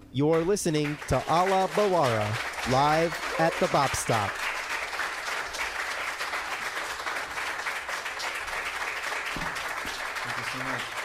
You're listening to Ala Bawara, live at the Bop Stop. Thank you so much.